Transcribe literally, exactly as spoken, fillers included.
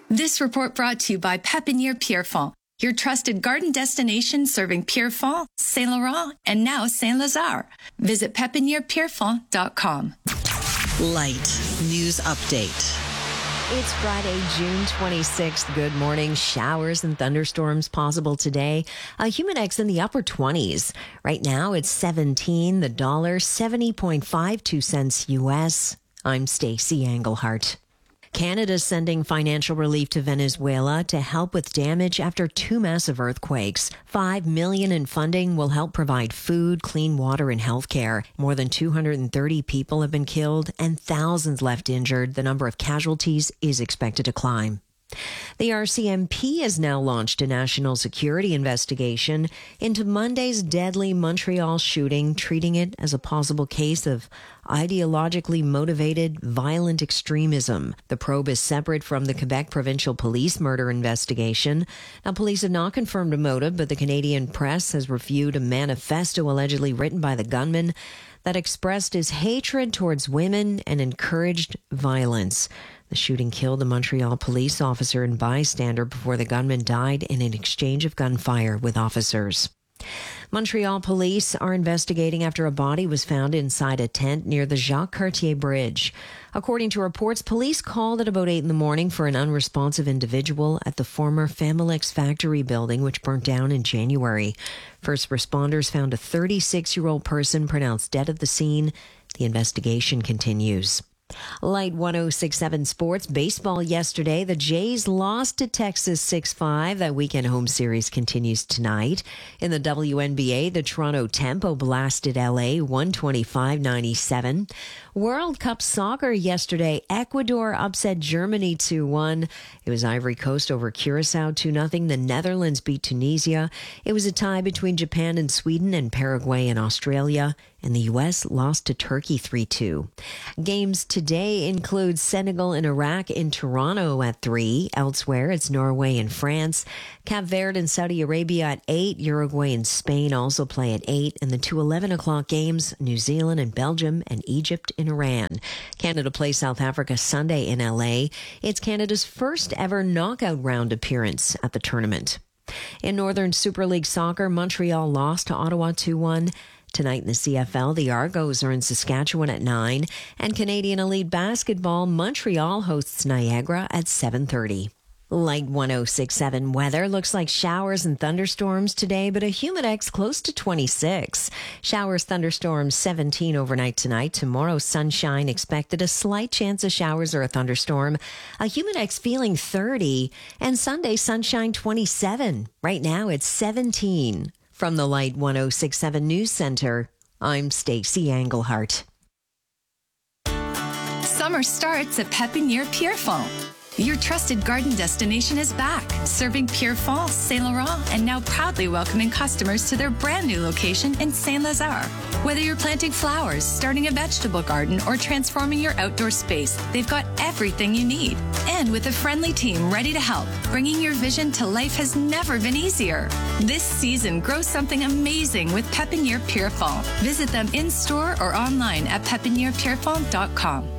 This report brought to you by Pépinière Pierrefonds, your trusted garden destination serving Pierrefonds, Saint Laurent, and now Saint Lazare. Visit pepiniere pierrefonds dot com. Light News Update. It's Friday, June twenty-sixth. Good morning. Showers and thunderstorms possible today. A Humidex in the upper twenties. Right now it's seventeen. The dollar seventy point five two cents U S. I'm Stacey Englehart. Canada's sending financial relief to Venezuela to help with damage after two massive earthquakes. Five million in funding will help provide food, clean water, and health care. More than two hundred thirty people have been killed and thousands left injured. The number of casualties is expected to climb. The R C M P has now launched a national security investigation into Monday's deadly Montreal shooting, treating it as a possible case of ideologically motivated violent extremism. The probe is separate from the Quebec Provincial Police murder investigation. Now, police have not confirmed a motive, but the Canadian press has reviewed a manifesto allegedly written by the gunman that expressed his hatred towards women and encouraged violence. The shooting killed a Montreal police officer and bystander before the gunman died in an exchange of gunfire with officers. Montreal police are investigating after a body was found inside a tent near the Jacques Cartier Bridge. According to reports, police called at about eight in the morning for an unresponsive individual at the former Familix factory building, which burnt down in January. First responders found a thirty-six-year-old person pronounced dead at the scene. The investigation continues. Light one oh six point seven Sports. Baseball yesterday. The Jays lost to Texas six five. That weekend home series continues tonight. In the W N B A, the Toronto Tempo blasted L A one twenty-five ninety-seven. World Cup soccer yesterday. Ecuador upset Germany two one. It was Ivory Coast over Curacao two nothing. The Netherlands beat Tunisia. It was a tie between Japan and Sweden and Paraguay and Australia. And the U S lost to Turkey three two. Games today include Senegal and Iraq in Toronto at three. Elsewhere, it's Norway and France. Cape Verde and Saudi Arabia at eight. Uruguay and Spain also play at eight. And the two eleven o'clock games, New Zealand and Belgium and Egypt and Iran. Canada plays South Africa Sunday in L A. It's Canada's first ever knockout round appearance at the tournament. In Northern Super League Soccer, Montreal lost to Ottawa two one. Tonight in the C F L, the Argos are in Saskatchewan at nine. And Canadian Elite Basketball, Montreal hosts Niagara at seven thirty. Light one oh six point seven weather. Looks like showers and thunderstorms today, but a Humidex close to twenty-six. Showers, thunderstorms, seventeen overnight tonight. Tomorrow, sunshine expected. A slight chance of showers or a thunderstorm. A Humidex feeling thirty. And Sunday, sunshine twenty-seven. Right now, it's seventeen. From the Light one oh six point seven News Center, I'm Stacey Englehart. Summer starts at Pépinière Pierrefonds. Your trusted garden destination is back, serving Pierrefonds, Saint Laurent, and now proudly welcoming customers to their brand new location in Saint Lazare. Whether you're planting flowers, starting a vegetable garden, or transforming your outdoor space, they've got everything you need. And with a friendly team ready to help, bringing your vision to life has never been easier. This season, grow something amazing with Pépinière Pierrefonds. Visit them in store or online at pepiniere pierrefonds dot com.